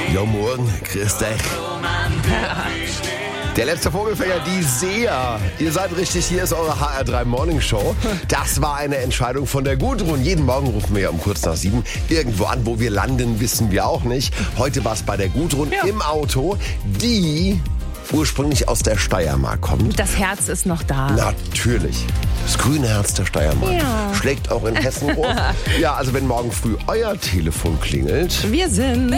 Jo, morgen, grüß dich. Der letzte Vogelfänger, die Sea. Ihr seid richtig, hier ist eure HR3 Morning Show. Das war eine Entscheidung von der Gudrun. Jeden Morgen rufen wir ja um kurz nach 7 irgendwo an. Wo wir landen, wissen wir auch nicht. Heute war es bei der Gudrun im Auto, die ursprünglich aus der Steiermark kommt. Das Herz ist noch da. Natürlich. Das grüne Herz der Steiermark schlägt auch in Hessen hoch. Ja, also wenn morgen früh euer Telefon klingelt. Wir sind